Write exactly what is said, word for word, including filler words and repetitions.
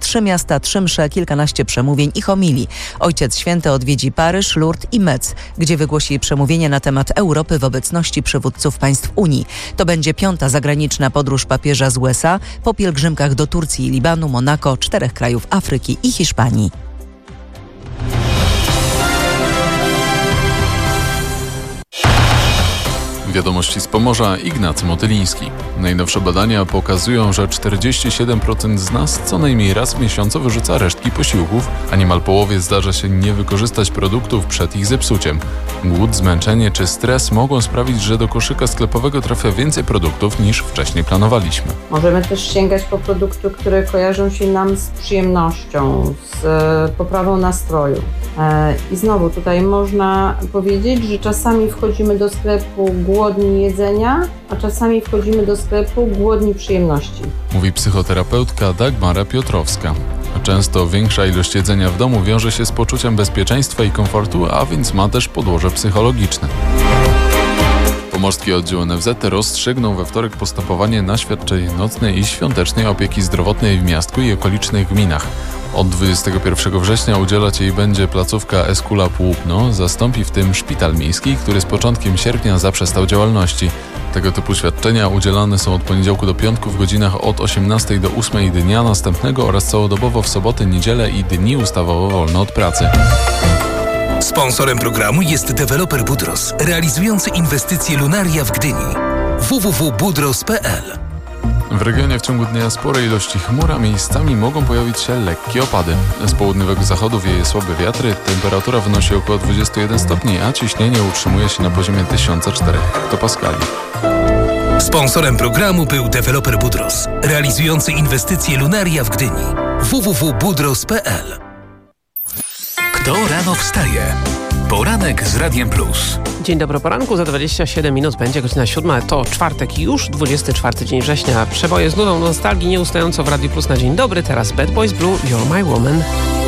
trzy miasta, trzy msze, kilkanaście przemówień i homilii. Ojciec Święty odwiedzi Paryż, Lourdes i Metz, gdzie wygłosi przemówienie na temat Europy w obecności przywódców państw Unii. To będzie piąta zagraniczna podróż papieża z U S A po pielgrzymkach do Turcji, Libanu, Monako, czterech krajów Afryki i Hiszpanii. Wiadomości z Pomorza, Ignacy Motyliński. Najnowsze badania pokazują, że czterdzieści siedem procent z nas co najmniej raz w miesiącu wyrzuca resztki posiłków, a niemal połowie zdarza się nie wykorzystać produktów przed ich zepsuciem. Głód, zmęczenie czy stres mogą sprawić, że do koszyka sklepowego trafia więcej produktów niż wcześniej planowaliśmy. Możemy też sięgać po produkty, które kojarzą się nam z przyjemnością, z poprawą nastroju. I znowu tutaj można powiedzieć, że czasami wchodzimy do sklepu głodni jedzenia, a czasami wchodzimy do sklepu głodni przyjemności. Mówi psychoterapeutka Dagmara Piotrowska. Często większa ilość jedzenia w domu wiąże się z poczuciem bezpieczeństwa i komfortu, a więc ma też podłoże psychologiczne. Pomorski oddział N F Z rozstrzygnął we wtorek postępowanie na świadczenie nocnej i świątecznej opieki zdrowotnej w miastku i okolicznych gminach. Od dwudziestego pierwszego września udzielać jej będzie placówka Esculap Łupno, zastąpi w tym szpital miejski, który z początkiem sierpnia zaprzestał działalności. Tego typu świadczenia udzielane są od poniedziałku do piątku w godzinach od osiemnastej do ósmej dnia następnego oraz całodobowo w soboty, niedzielę i dni ustawowo wolne od pracy. Sponsorem programu jest deweloper Budros, realizujący inwestycje Lunaria w Gdyni. w w w kropka budros kropka p l. W regionie w ciągu dnia spore ilości chmur, a miejscami mogą pojawić się lekkie opady. Z południowego zachodu wieje słabe wiatry, temperatura wynosi około dwadzieścia jeden stopni, a ciśnienie utrzymuje się na poziomie tysiąc cztery hektopaskali. Sponsorem programu był deweloper Budros, realizujący inwestycje Lunaria w Gdyni. w w w kropka budros kropka p l. Kto rano wstaje? Poranek z Radiem Plus. Dzień dobry, poranku za dwadzieścia siedem minut będzie godzina siódma. To czwartek i już dwudziesty czwarty dzień września. Przeboje z nudą nostalgii nieustająco w Radiu Plus na dzień dobry. Teraz Bad Boys Blue, You're My Woman.